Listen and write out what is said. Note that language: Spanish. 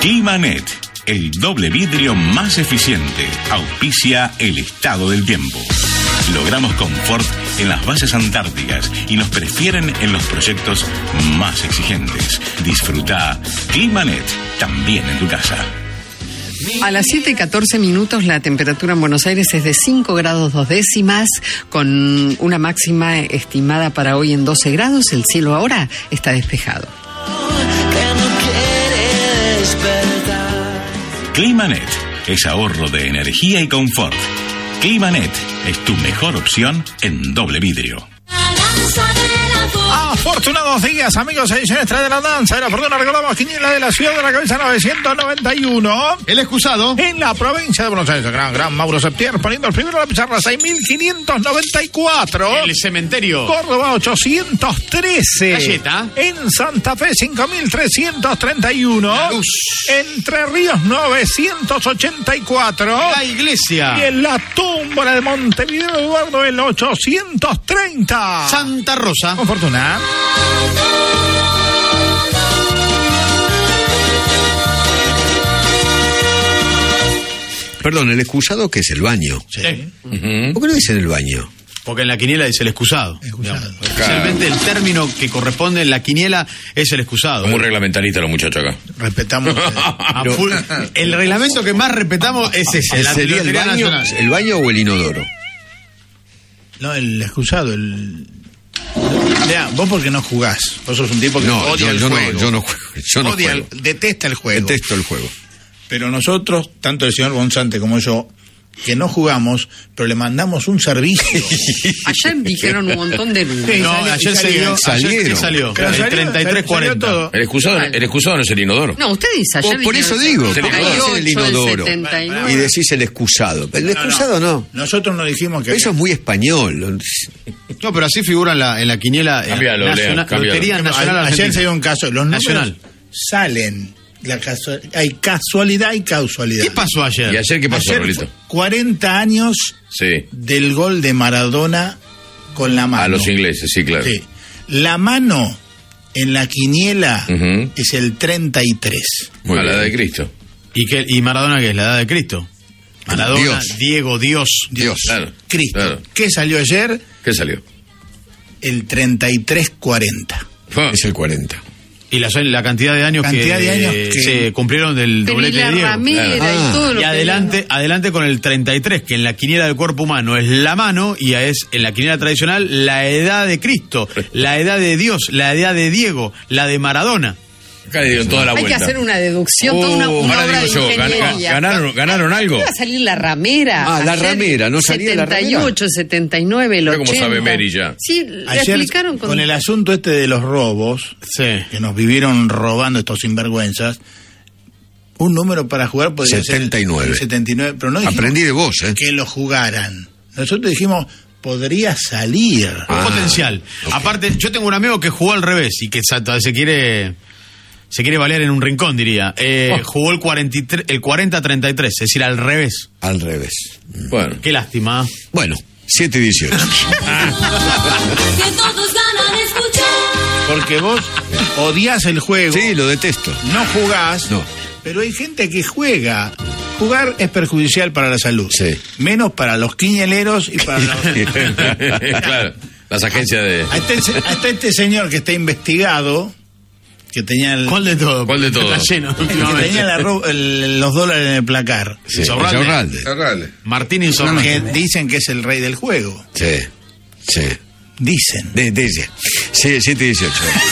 Climanet, el doble vidrio más eficiente, auspicia el estado del tiempo. Logramos confort en las bases antárticas y nos prefieren en los proyectos más exigentes. Disfruta Climanet también en tu casa. A las 7:14 la temperatura en Buenos Aires es de 5 grados 2 décimas, con una máxima estimada para hoy en 12 grados. El cielo ahora está despejado. Climanet es ahorro de energía y confort. Climanet es tu mejor opción en doble vidrio. Afortunados días, amigos, edición extra de la danza. Era fortuna, recordamos, quiniela de la ciudad de la cabeza 991. El excusado. En la provincia de Buenos Aires, gran Mauro Septier, poniendo el primero a la pizarra, 6.594. El cementerio. Córdoba, 813. Galleta. En Santa Fe, 5.331. La Luz. Entre Ríos, 984. La iglesia. Y en la tómbola de Montevideo, Eduardo, el 830. Santa Rosa. Con fortuna. Perdón, el excusado, que es el baño. Sí. ¿Por qué no dicen el baño? Porque en la quiniela dice el excusado. Especialmente el término que corresponde en la quiniela es el excusado. Muy reglamentarista los muchachos acá. Respetamos. El reglamento que más respetamos es ese. La ¿Sería el baño, el baño o el inodoro? No, el excusado, Lea, vos porque no jugás. Vos sos un tipo que odia el juego. Yo no juego. Yo no juego. Detesta el juego. Detesto el juego. Pero nosotros, tanto el señor Bonsante como yo, que no jugamos, pero le mandamos un servicio. Ayer dijeron un montón de números. No, ayer salió. ¿Qué salió? Pero El 33-40. El excusado no es el inodoro. No, usted dice ayer. Por eso digo, el porque es el inodoro. 79. Y decís el excusado. El excusado no. Nosotros nos dijimos que... Eso es muy español. No, pero así figura en la quiniela Cambialo, nacional. Lea, Lotería Nacional Ayer Argentina. se dio un caso. Los números Nacional. salen. Hay casualidad y causalidad. ¿Qué pasó ayer? ¿Y ayer qué pasó, Ayer Rolito? 40 años Sí. del gol de Maradona con la mano. A los ingleses, sí, claro. Sí. La mano en la quiniela Ujú. es el 33. Muy a la edad de Cristo. ¿Y Maradona qué es? ¿La edad de Cristo? Maradona, Dios. Diego, Dios. Claro. Cristo. Claro. ¿Qué salió ayer? ¿Qué salió? El 33-40. Es el 40. Y la cantidad de años que se cumplieron del Pero y doblete la de Diego. ramera y todo lo Y adelante con el 33, que en la quiniela del cuerpo humano es la mano, y es en la quiniela tradicional la edad de Cristo, la edad de Dios, la edad de Diego, la de Maradona. Acá le dieron toda la Hay vuelta. que hacer una deducción, toda una ahora obra de digo yo, ingeniería. ¿ganaron algo? Va a salir la ramera. La Ayer, ramera, ¿no salía la ramera? 78, 79, el Mira 80. cómo sabe Mary ya. Sí, le Ayer, explicaron con el asunto de los robos, Sí. que nos vivieron robando estos sinvergüenzas, un número para jugar podría 79. ser 79, pero no dijimos Aprendí de vos, ¿eh? que lo jugaran. Nosotros dijimos, podría salir. Potencial. ok. Aparte, yo tengo un amigo que jugó al revés y que se quiere balear en un rincón, diría. Jugó el 40-33, es decir, al revés. Al revés. Bueno. Qué lástima. Bueno, 7-18. Que todos ganan escuchar. Porque vos odias el juego, Sí, lo detesto. no jugás, No. pero hay gente que juega. Jugar es perjudicial para la salud. Sí. Menos para los quiñeleros y para los... Claro. Las agencias de... Hasta este señor que está investigado, que tenía ¿Cuál de todo? ¿Cuál de todo? Está lleno. que tenía los dólares en el placar. Sí, Insaurralde. Insaurralde. Martín Insaurralde. Que dicen que es el rey del juego. Sí, sí. Dicen. De ella. Sí, 7-18.